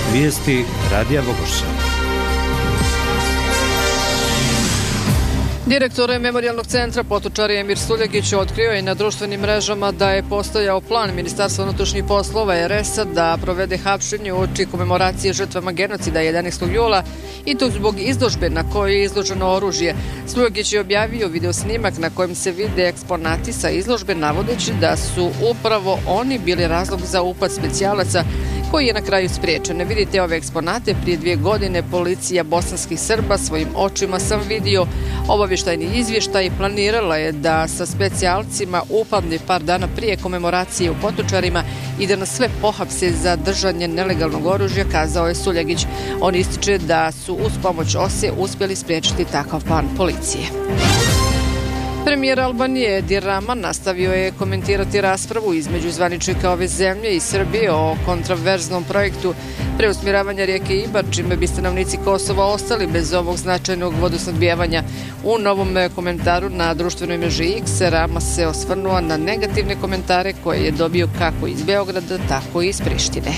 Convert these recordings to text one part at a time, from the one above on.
Vijesti Radija Vogošća. Direktor Memorijalnog centra Potočari Emir Suljegić otkrio je na društvenim mrežama da je postojao plan Ministarstva unutrašnjih poslova RS-a da provede hapšenje uoči komemoracije žrtvama genocida 11. jula i to zbog izložbe na kojoj je izloženo oružje. Suljegić je objavio video snimak na kojem se vide eksponati sa izložbe navodeći da su upravo oni bili razlog za upad specijalaca koji je na kraju spriječen. Vidite ove eksponate, prije 2 godine policija bosanskih Srba svojim očima sam vidio obavještajni izvještaj i planirala je da sa specijalcima upadne par dana prije komemoracije u Potočarima i da nas sve pohapse za držanje nelegalnog oružja, kazao je Suljegić. On ističe da su uz pomoć OSE uspjeli spriječiti takav plan policije. Premijer Albanije Edi Rama nastavio je komentirati raspravu između zvaničnika ove zemlje i Srbije o kontraverznom projektu preusmjeravanja rijeke Ibar, čime bi stanovnici Kosova ostali bez ovog značajnog vodosnabdijevanja. U novom komentaru na društvenoj mreži X Rama se osvrnuo na negativne komentare koje je dobio kako iz Beograda, tako i iz Prištine.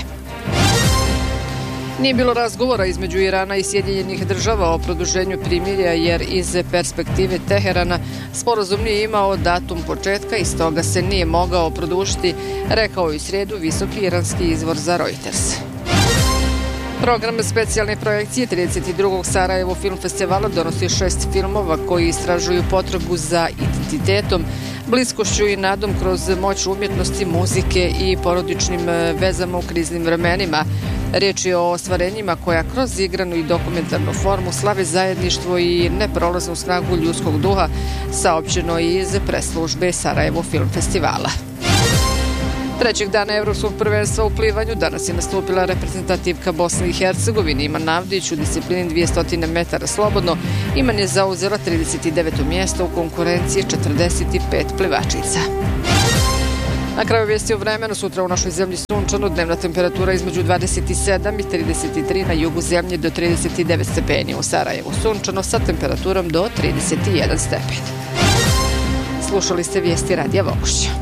Nije bilo razgovora između Irana i Sjedinjenih Država o produženju primirja jer iz perspektive Teherana sporazum nije imao datum početka i stoga se nije mogao produžiti, rekao je u srijedu visoki iranski izvor za Reuters. Program specijalne projekcije 32. Sarajevo film festivala donosi 6 filmova koji istražuju potragu za identitetom, bliskošću i nadom kroz moć umjetnosti, muzike i porodičnim vezama u kriznim vremenima. Riječ je o ostvarenjima koja kroz igranu i dokumentarnu formu slave zajedništvo i neprolaznu snagu ljudskog duha, saopćeno iz press-službe Sarajevo film festivala. Trećeg dana Evropskog prvenstva u plivanju danas je nastupila reprezentativka Bosne i Hercegovine Iman Navdić u disciplini 200 metara slobodno. Iman je zauzela 39. mjesto u konkurenciji 45 plivačica. Na kraju vijesti o vremenu, sutra u našoj zemlji sunčano, dnevna temperatura između 27 i 33, na jugu zemlje do 39 stepeni, u Sarajevu sunčano sa temperaturom do 31 stepen. Slušali ste vijesti Radija Vogošća.